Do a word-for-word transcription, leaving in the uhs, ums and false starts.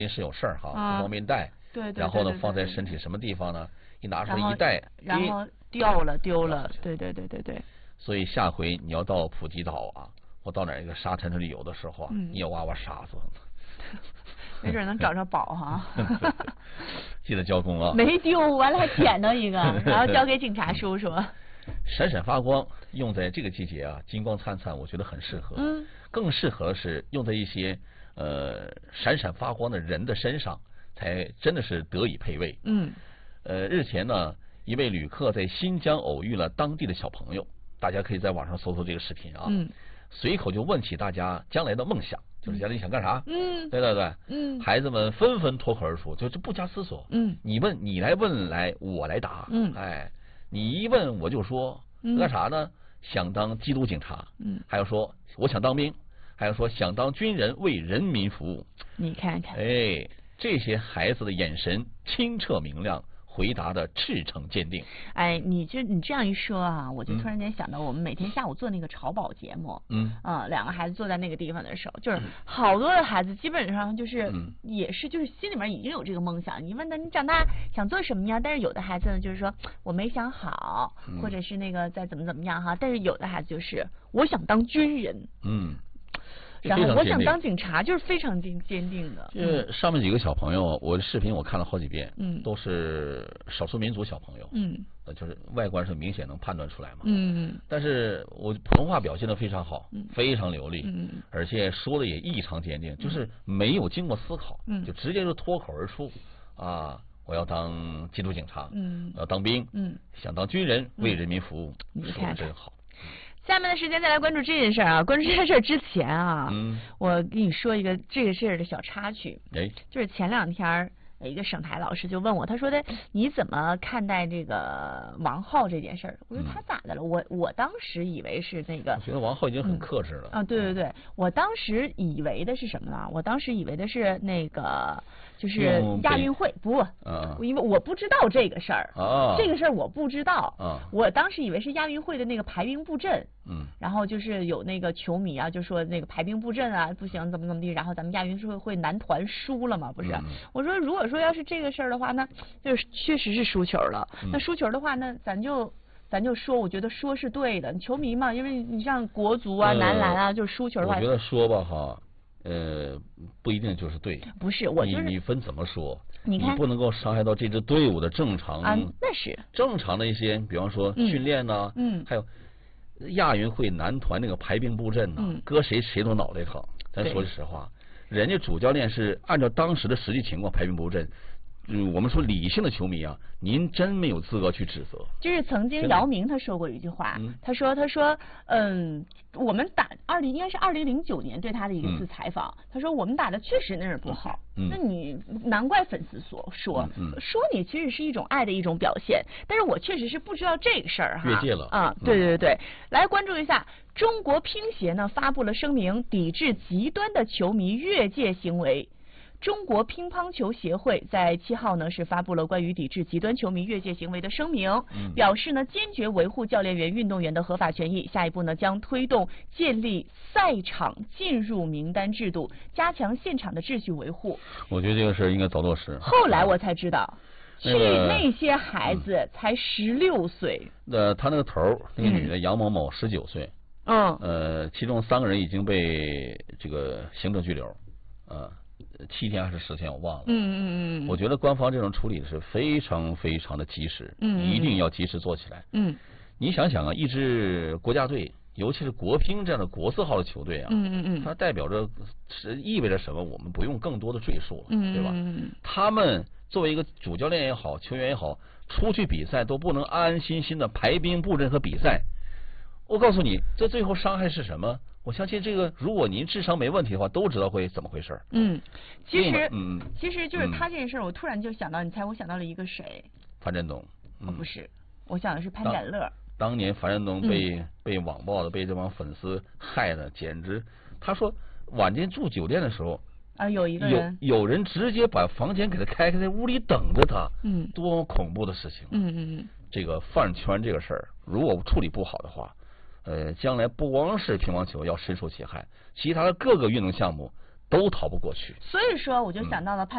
临时有事儿哈， 啊不方便带。 对对对。 然后呢， 对对放在对身体什么地方呢？一拿出来一带， 然后然后掉了丢了。对对对对对。 所以下回你要到普吉岛啊，或到哪一个沙滩上旅游的时候啊， 嗯、 你要挖挖沙子。 没准能找着宝哈。 记得交工啊。 没丢，完了还捡到一个，然后交给警察叔叔。 闪闪发光用在这个季节啊，金光灿灿，我觉得很适合。 嗯。 更适合是用在一些呃闪闪发光的人的身上，才真的是得以配位。 嗯。 呃，日前呢，一位旅客在新疆偶遇了当地的小朋友，大家可以在网上搜搜这个视频啊。 嗯。 随口就问起大家将来的梦想。就是将来你想干啥？ 嗯， 对对对， 嗯， 孩子们纷纷脱口而出，就是不加思索。 嗯， 你问你来问来，我来答。 嗯， 哎，你一问我就说， 嗯、 干啥呢？想当缉毒警察。 嗯， 还有说我想当兵，还有说想当军人为人民服务。 你看看， 哎，这些孩子的眼神清澈明亮。回答的赤诚坚定。 哎，你就你这样一说啊，我就突然间想到，我们每天下午做那个潮宝节目， 嗯， 啊、呃，两个孩子坐在那个地方的时候，就是好多的孩子基本上就是、 嗯、 也是就是心里面已经有这个梦想。你问他你长大想做什么呀？但是有的孩子呢就是说我没想好， 嗯、 或者是那个再怎么怎么样哈。但是有的孩子就是我想当军人。 嗯。 然后我想当警察，就是非常坚坚定的。 这上面几个小朋友，我的视频我看了好几遍， 嗯， 都是少数民族小朋友， 嗯， 呃，就是外观是明显能判断出来嘛， 嗯， 但是我普通话表现得非常好， 嗯， 非常流利， 嗯， 而且说的也异常坚定，就是没有经过思考， 嗯， 就直接就脱口而出，啊，我要当缉毒警察， 嗯， 要当兵， 嗯， 想当军人，为人民服务， 嗯、 说的真好。 下面的时间再来关注这件事儿啊，关注这件事儿之前啊， 嗯， 我跟你说一个这个事儿的小插曲， 哎， 就是前两天一个省台老师就问我，他说的你怎么看待这个王浩这件事儿？我说他咋的了？嗯、我我当时以为是那个， 我觉得王浩已经很克制了、 嗯、啊，对对对，我当时以为的是什么呢？我当时以为的是那个就是亚运会，不， 啊， 因为我不知道这个事儿， 啊， 这个事儿我不知道， 啊， 我当时以为是亚运会的那个排兵布阵。 嗯， 然后就是有那个球迷啊，就说那个排兵布阵啊，不行，怎么怎么地，然后咱们亚运会会男团输了嘛，不是？ 嗯、 我说如果说要是这个事儿的话，那就是确实是输球了。 嗯、 那输球的话，那咱就咱就说，我觉得说是对的，球迷嘛，因为你像国足啊、呃、男篮啊，就是输球的话， 我觉得说吧哈，呃，不一定就是对。 不是，我就是、 你你分怎么说？ 你看， 你不能够伤害到这支队伍的正常啊，那是正常的一些，比方说训练呐， 嗯， 还有。亚运会男团那个排兵布阵呢、 嗯， 搁谁谁都脑袋疼。咱说句实话，人家主教练是按照当时的实际情况排兵布阵。嗯，我们说理性的球迷啊，您真没有资格去指责。 就是曾经姚明他说过一句话，嗯、他说他说嗯，我们打二零应该是二零零九年对他的一次采访，嗯、他说我们打的确实那是不好， 嗯、 那你难怪粉丝所说、 嗯、 说你其实是一种爱的一种表现，但是我确实是不知道这个事儿哈， 越界了啊，对对对对，来关注一下。中国乒协呢发布了声明，抵制极端的球迷越界行为。中国乒乓球协会在七号呢是发布了关于抵制极端球迷越界行为的声明， 嗯、 表示呢坚决维护教练员、运动员的合法权益。下一步呢将推动建立赛场进入名单制度，加强现场的秩序维护。 我觉得这个事应该早落实。 后来我才知道， 那是那些孩子才十六岁。 呃，他那个头那个女的杨某某十九岁。 嗯。 呃，其中三个人已经被这个行政拘留，呃。七天还是十天，我忘了。 嗯嗯嗯。 我觉得官方这种处理是非常非常的及时， 嗯， 一定要及时做起来。 嗯， 你想想啊，一支国家队，尤其是国乒这样的国字号的球队啊， 嗯嗯嗯， 它代表着是意味着什么？我们不用更多的赘述了， 嗯， 对吧？ 嗯， 他们作为一个主教练也好，球员也好，出去比赛都不能安安心心的排兵布阵和比赛。我告诉你，这最后伤害是什么？我相信这个，如果您智商没问题的话，都知道会怎么回事。 嗯，其实， 嗯， 其实就是他这件事儿，我突然就想到，你猜我想到了一个谁？ 樊振东。 嗯、哦，不是，我想的是潘展乐。 当年樊振东被、 嗯、 被网暴的，被这帮粉丝害的，简直。他说晚间住酒店的时候啊，有一个人有有人直接把房间给他开开，在屋里等着他。 嗯， 多恐怖的事情。 嗯嗯嗯。 这个饭圈这个事儿，如果处理不好的话。呃，将来不光是乒乓球要深受其害，其他的各个运动项目都逃不过去。 所以说，我就想到了。